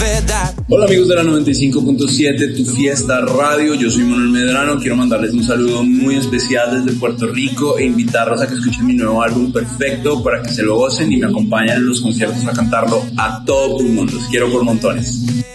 Hola amigos de la 95.7, tu fiesta radio, yo soy Manuel Medrano, quiero mandarles un saludo muy especial desde Puerto Rico e invitarlos a que escuchen mi nuevo álbum Perfecto para que se lo gocen y me acompañen en los conciertos a cantarlo a todo pulmón, los quiero por montones.